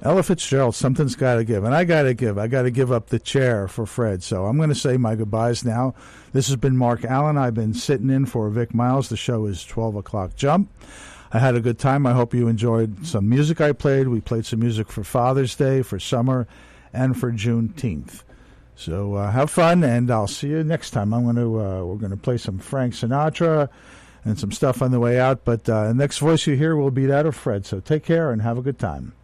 Ella Fitzgerald, something's got to give. And I got to give. I got to give up the chair for Fred. So I'm going to say my goodbyes now. This has been Mark Allen. I've been sitting in for Vic Miles. The show is 12 o'clock jump. I had a good time. I hope you enjoyed some music I played. We played some music for Father's Day, for summer, and for Juneteenth. So have fun, and I'll see you next time. We're going to play some Frank Sinatra and some stuff on the way out. But the next voice you hear will be that of Fred. So take care and have a good time.